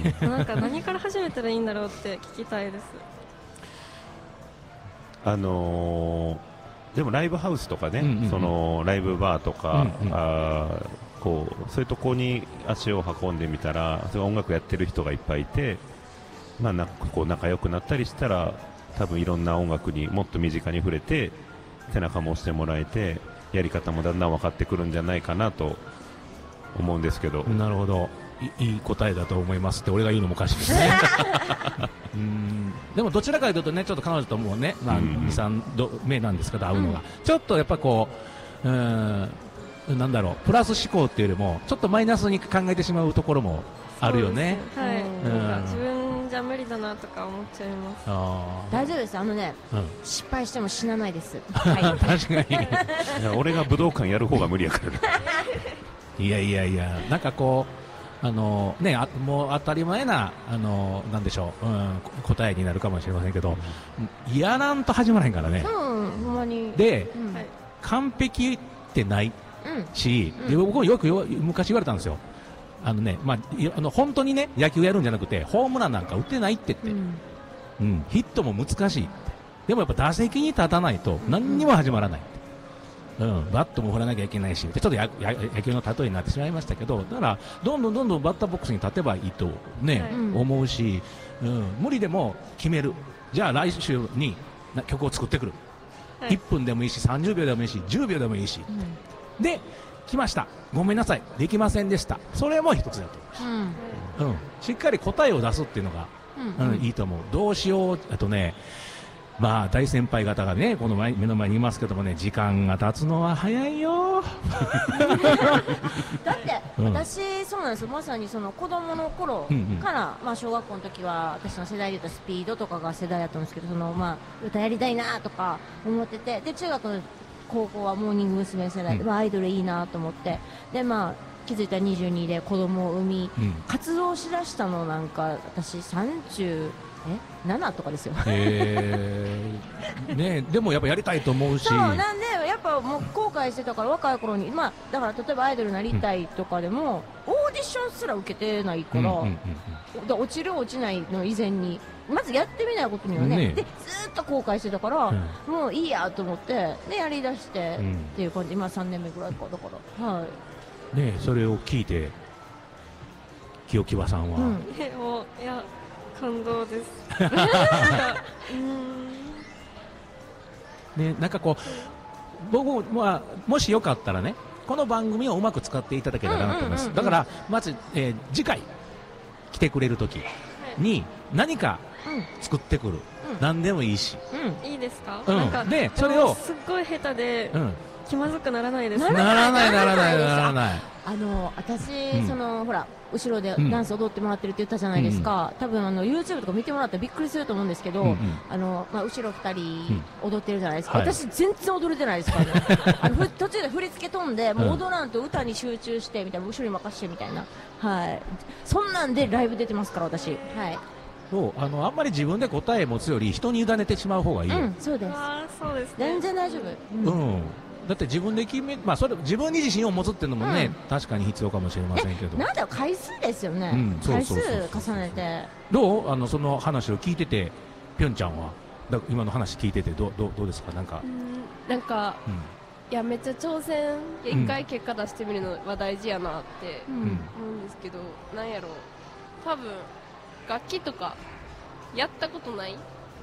なんか何から始めたらいいんだろうって聞きたいです。 でもライブハウスとかね、そのライブバーとか、こうそういうとこに足を運んでみたら、それ音楽やってる人がいっぱいいて、まあ、こう仲良くなったりしたら、多分いろんな音楽にもっと身近に触れて背中も押してもらえて、やり方もだんだん分かってくるんじゃないかなと思うんですけど。 なるほど、いい答えだと思いますって俺が言うのもおかしいですねでもどちらかというとね、ちょっと彼女ともうね、まあ、2、3度目なんですけど会うのが、ちょっとやっぱこう、なんだろう、プラス思考っていうよりもちょっとマイナスに考えてしまうところもあるよね。 はい、なんか自分じゃ無理だなとか思っちゃいます。 大丈夫です、失敗しても死なないです。 はい、確かに俺が武道館やる方が無理やからねいやいやいや、なんかこうね、もう当たり前ななんでしょう、答えになるかもしれませんけど、やらんと始まらへんからね。 ほんまに。 で、完璧ってないし、僕もよく昔言われたんですよ。まあ、本当にね、野球やるんじゃなくてホームランなんか打てないって言って、ヒットも難しいって。でもやっぱ打席に立たないと何にも始まらないって。バットも振らなきゃいけないし、ちょっと野球の例えになってしまいましたけど、だからどんどんバッターボックスに立てばいいと、ね、思うし、無理でも決める。じゃあ来週に曲を作ってくる、1分でもいいし30秒でもいいし10秒でもいいし、で来ました、ごめんなさいできませんでした、それも一つだと思う、しっかり答えを出すっていうのが、いいと思う。どうしよう、あとね、まあ大先輩方がね、この目の前にいますけどもね、時間が経つのは早いよだって私、そうなんですよ、まさにその子供の頃から、まあ小学校の時は私の世代で言うとスピードとかが世代だったんですけど、まあ歌やりたいなとか思ってて、で中学の高校はモーニング娘。世代で、アイドルいいなと思って、でまあ気づいたら22で子供を産み、活動しだしたのなんか私37とかですよね、でもやっぱやりたいと思うし、 そうなんでやっぱもう後悔してたから、若い頃に、まあだから例えばアイドルになりたいとかでも、オーディションすら受けてないから、落ちる落ちないの以前にまずやってみないことにはね、でずっと後悔してたから、もういいやと思ってでやりだして、っていう感じ、今3年目ぐらいかだから、はいね、それを聞いて清木場さんは、 もういや感動ですね、なんかこう僕も、もしよかったらね、この番組をうまく使っていただけたらなと思います。だからまず、次回来てくれる時に何か作ってくる、何でもいいし、 いいですか？ なんかでそれをすっごい下手で気まずくならないですか？ならない私、ほら後ろでダンス踊ってもらってるって言ったじゃないですか、多分YouTube とか見てもらったらびっくりすると思うんですけど、まあ、後ろ2人踊ってるじゃないですか、私全然踊れてないですからね途中で振り付け飛んで、もう踊らんと歌に集中してみたいな、後ろに任してみたいな、はい、そんなんでライブ出てますから私、はい、 そうあんまり自分で答え持つより人に委ねてしまう方がいいよ、 そうです、 そうですね、 全然大丈夫、 だって自分で決め、まあ、それ自分に自信を持つっていうのもね、確かに必要かもしれませんけど、 なんだろう、回数ですよね、回数重ねて。 どうその話を聞いてて、ぴょんちゃんは今の話聞いててどうですか？なんかいやめっちゃ挑戦、一回結果出してみるのは大事やなって思うんですけど、なんやろう、多分楽器とかやったことない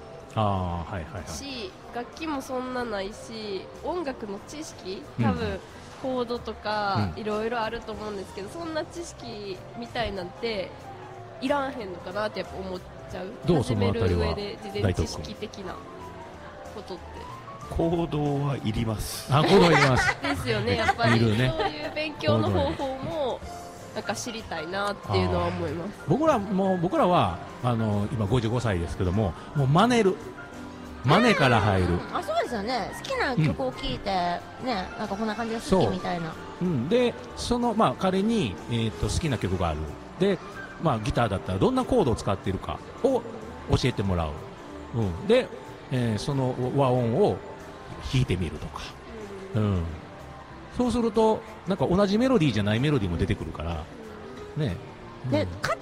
し、楽器もそんなないし、音楽の知識、多分コードとかいろいろあると思うんですけど、そんな知識みたいなんていらんへんのかなってやっぱ思っちゃう。 どう始めるそのあたりは上で事前知識的なことって。 行動はいります。 行動はいりますですよね、やっぱり、そういう勉強の方法もなんか知りたいなっていうのは思います。 僕らは今55歳ですけども、もう真似から入る、 そうですよね、好きな曲を聴いて、ね、なんかこんな感じが好きみたいな、 でまあ、彼に、好きな曲があるで、まあ、ギターだったらどんなコードを使っているかを教えてもらう、で、その和音を弾いてみるとか、そうするとなんか同じメロディーじゃないメロディーも出てくるからね。 でか